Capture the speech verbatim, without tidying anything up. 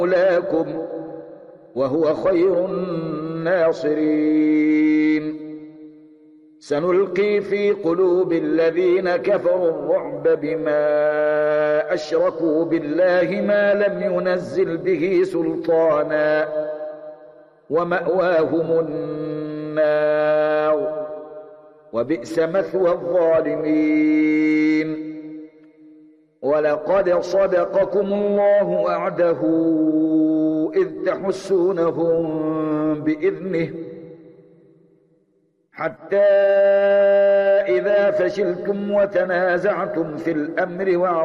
مولاكم وهو خير الناصرين. سنلقي في قلوب الذين كفروا الرعب بما أشركوا بالله ما لم ينزل به سلطانا ومأواهم النار وبئس مثوى الظالمين. ولقد صدقكم الله وعده إذ تحسونهم بإذنه حتى إذا فشلتم وتنازعتم في الأمر